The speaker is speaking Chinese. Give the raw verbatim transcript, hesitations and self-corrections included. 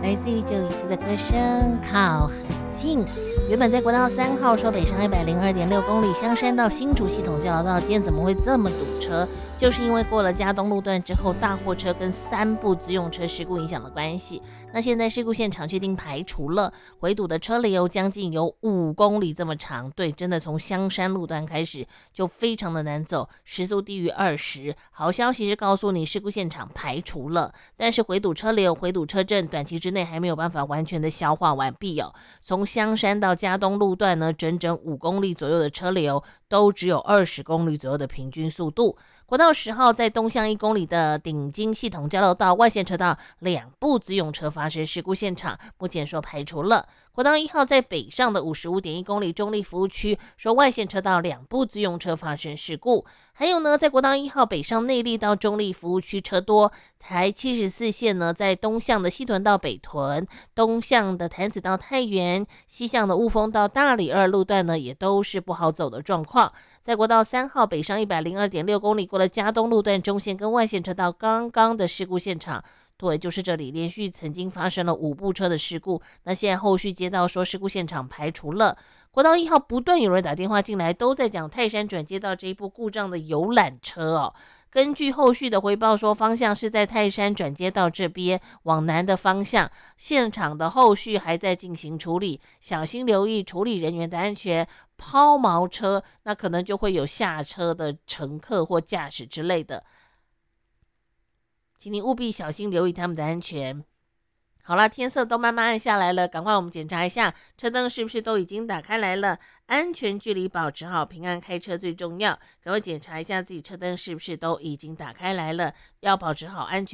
来自于九一四的歌声靠很近。原本在国道三号说北上一百零二点六公里香山到新竹系统交流道，今天怎么会这么堵车？就是因为过了嘉东路段之后，大货车跟三部自用车事故影响的关系。那现在事故现场确定排除了，回堵的车流将近有五公里这么长。对，真的从香山路段开始就非常的难走，时速低于二十。好消息是告诉你事故现场排除了，但是回堵车流、回堵车阵短期之内还没有办法完全的消化完毕哦。从香山到嘉东路段呢，整整五公里左右的车流都只有二十公里左右的平均速度。国道十号在东向一公里的顶金系统交流道外线车道两部自用车发生事故现场，目前说排除了。国道一号在北上的 五十五点一公里中立服务区，说外线车道两部自用车发生事故。还有呢，在国道一号北上内坜到中立服务区车多，台七十四线呢，在东向的西屯到北屯，东向的潭子到太原，西向的雾峰到大里二路段呢，也都是不好走的状况。在国道三号北上 一百零二点六公里，过了嘉东路段中线跟外线车道刚刚的事故现场，对，就是这里连续曾经发生了五部车的事故。那现在后续接到说事故现场排除了。国道一号不断有人打电话进来，都在讲泰山转接道这一部故障的游览车哦。根据后续的回报说，方向是在泰山转接道这边往南的方向，现场的后续还在进行处理，小心留意处理人员的安全。抛锚车那可能就会有下车的乘客或驾驶之类的，请你务必小心留意他们的安全。好了，天色都慢慢暗下来了，赶快我们检查一下车灯是不是都已经打开来了，安全距离保持好，平安开车最重要。赶快检查一下自己车灯是不是都已经打开来了，要保持好安全。